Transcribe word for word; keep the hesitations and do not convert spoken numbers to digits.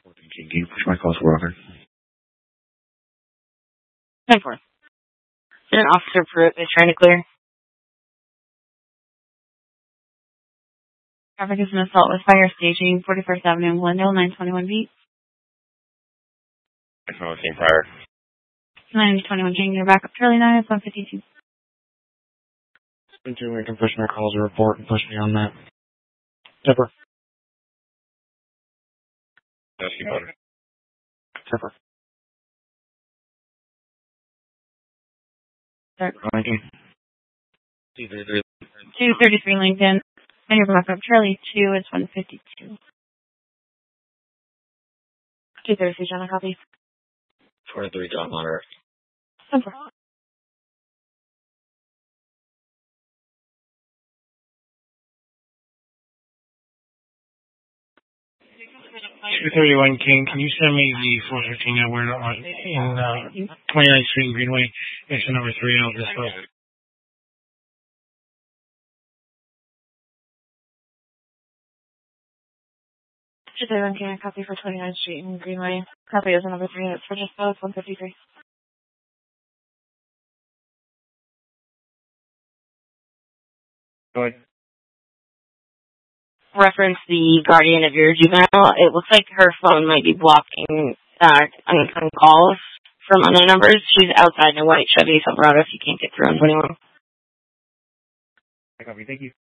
Can you push my calls for Walker? ten four. An officer Pruitt is trying to clear. Traffic is an assault with fire staging, forty-first Avenue in Glendale, nine twenty-one beat. I've never seen prior. nine twenty-one King, you're back up Charlie nine, it's one fifty-two. Until we can push my calls to report and push me on that. Tipper. Yes, you better. Tipper. Lincoln. two thirty-three. two thirty-three Lincoln. And you're back up Charlie two, it's one fifty-two. two thirty-three John, a copy. twenty-three John Hunter. ten four. two thirty-one King, can you send me the four fifteen word on in uh, twenty-ninth Street Greenway, issue number three, and I'll dispose it. two thirty-one King, a copy for twenty-ninth Street and Greenway. Copy is number three, it's for dispose, one fifty-three. Go ahead. Reference the guardian of your juvenile. It looks like her phone might be blocking uh, uncoming calls from other numbers. She's outside in a white Chevy Silverado if you can't get through on twenty-one. I copy, thank you.